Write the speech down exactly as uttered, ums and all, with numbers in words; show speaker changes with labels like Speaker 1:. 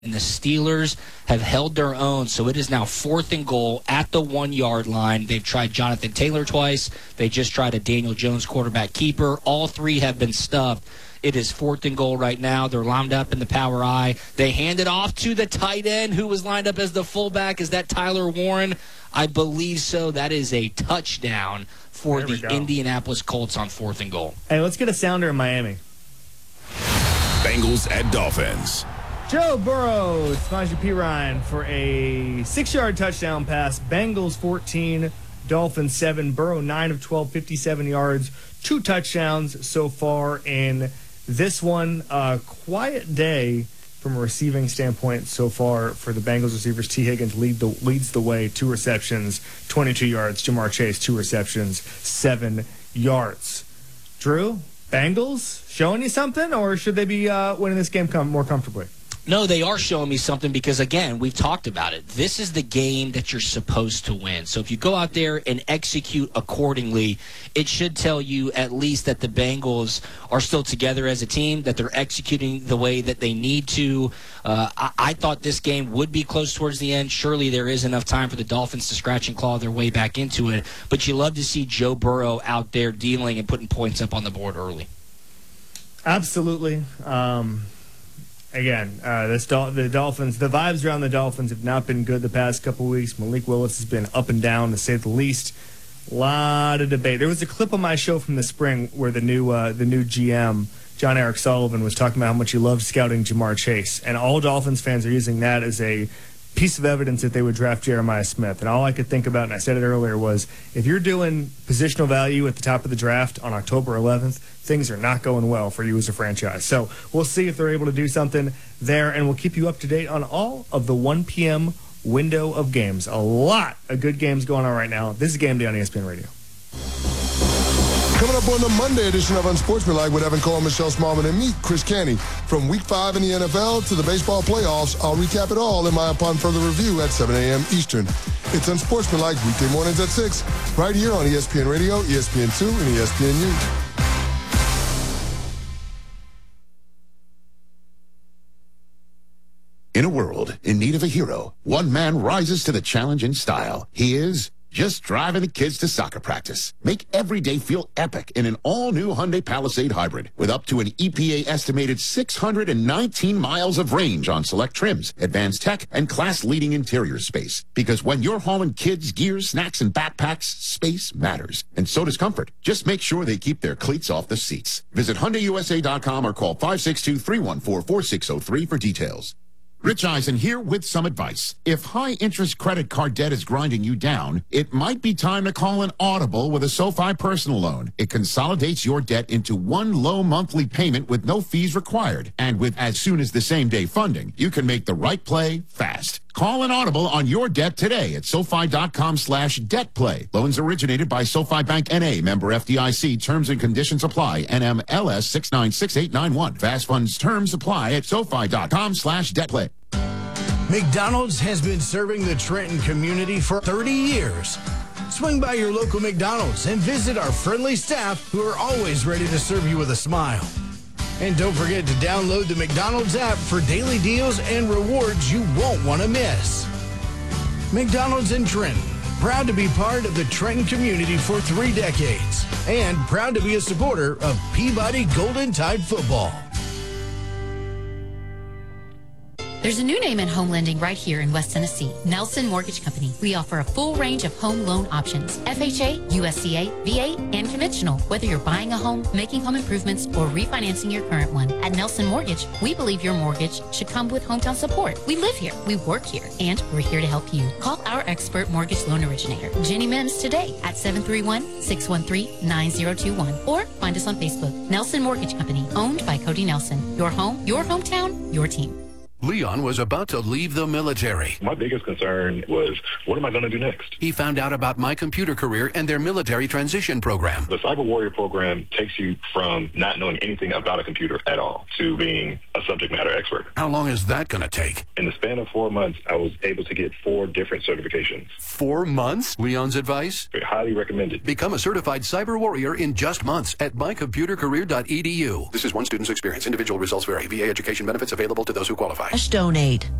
Speaker 1: And the Steelers have held their own, so it is now fourth and goal at the one-yard line. They've tried Jonathan Taylor twice. They just tried a Daniel Jones quarterback keeper. All three have been stuffed. It is fourth and goal right now. They're lined up in the power I. They hand it off to the tight end, who was lined up as the fullback. Is that Tyler Warren? I believe so. That is a touchdown for the Indianapolis Colts on fourth and goal.
Speaker 2: Hey, let's get a sounder in Miami.
Speaker 3: Bengals at Dolphins.
Speaker 2: Joe Burrow, Samaje Perine for a six-yard touchdown pass. Bengals fourteen, Dolphins seven. Burrow nine of twelve, fifty-seven yards, two touchdowns so far in this one. A quiet day from a receiving standpoint so far for the Bengals receivers. T. Higgins lead the, leads the way, two receptions, twenty-two yards. Jamar Chase, two receptions, seven yards. Drew, Bengals showing you something, or should they be uh, winning this game com- more comfortably?
Speaker 1: No, they are showing me something because, again, we've talked about it. This is the game that you're supposed to win. So if you go out there and execute accordingly, it should tell you at least that the Bengals are still together as a team, that they're executing the way that they need to. Uh, I, I thought this game would be close towards the end. Surely there is enough time for the Dolphins to scratch and claw their way back into it. But you love to see Joe Burrow out there dealing and putting points up on the board early.
Speaker 2: Absolutely. Um Again, uh, this Dol- the Dolphins, the vibes around the Dolphins have not been good the past couple weeks. Malik Willis has been up and down, to say the least. A lot of debate. There was a clip on my show from the spring where the new uh, the new G M, John Eric Sullivan, was talking about how much he loved scouting Jamar Chase. And all Dolphins fans are using that as a piece of evidence that they would draft Jeremiah Smith. And all I could think about, and I said it earlier, was if you're doing positional value at the top of the draft on October eleventh, things are not going well for you as a franchise. So we'll see if they're able to do something there, and we'll keep you up to date on all of the one p.m. window of games. A lot of good games going on right now. This is Game Day on E S P N Radio.
Speaker 4: Coming up on the Monday edition of Unsportsmanlike with Evan Cole, Michelle Smallman, and me, Chris Canty. From week five in the N F L to the baseball playoffs, I'll recap it all in my Upon Further Review at seven a.m. Eastern. It's Unsportsmanlike weekday mornings at six, right here on E S P N Radio, E S P N two, and E S P N U.
Speaker 5: In a world in need of a hero, one man rises to the challenge in style. He is just driving the kids to soccer practice. Make every day feel epic in an all-new Hyundai Palisade Hybrid with up to an E P A-estimated six hundred nineteen miles of range on select trims, advanced tech, and class-leading interior space. Because when you're hauling kids, gears, snacks, and backpacks, space matters. And so does comfort. Just make sure they keep their cleats off the seats. Visit Hyundai U S A dot com or call five six two, three one four, four six zero three for details. Rich Eisen here with some advice. If high-interest credit card debt is grinding you down, it might be time to call an Audible with a SoFi personal loan. It consolidates your debt into one low monthly payment with no fees required. And with as soon as the same-day funding, you can make the right play fast. Call an Audible on your debt today at SoFi.com slash debt play. Loans originated by SoFi Bank N A, member F D I C. Terms and conditions apply. N M L S six nine six eight nine one. Fast funds terms apply at SoFi.com slash debt play.
Speaker 6: McDonald's has been serving the Trenton community for thirty years. Swing by your local McDonald's and visit our friendly staff who are always ready to serve you with a smile. And don't forget to download the McDonald's app for daily deals and rewards you won't want to miss. McDonald's in Trenton, proud to be part of the Trenton community for three decades, and proud to be a supporter of Peabody Golden Tide football.
Speaker 7: There's a new name in home lending right here in West Tennessee, Nelson Mortgage Company. We offer a full range of home loan options, F H A, U S C A, V A, and conventional. Whether you're buying a home, making home improvements, or refinancing your current one, at Nelson Mortgage, we believe your mortgage should come with hometown support. We live here, we work here, and we're here to help you. Call our expert mortgage loan originator, Jenny Mims, today at seven three one, six one three, nine zero two one, or find us on Facebook. Nelson Mortgage Company, owned by Cody Nelson. Your home, your hometown, your team.
Speaker 8: Leon was about to leave the military.
Speaker 9: My biggest concern was, what am I going to do next?
Speaker 8: He found out about My Computer Career and their military transition program.
Speaker 9: The Cyber Warrior program takes you from not knowing anything about a computer at all to being a subject matter expert.
Speaker 8: How long is that going to take?
Speaker 9: In the span of four months, I was able to get four different certifications.
Speaker 8: Four months? Leon's advice?
Speaker 9: Very highly recommended.
Speaker 8: Become a certified cyber warrior in just months at my computer career dot e d u. This is one student's experience. Individual results vary. V A education benefits available to those who qualify.
Speaker 3: donate.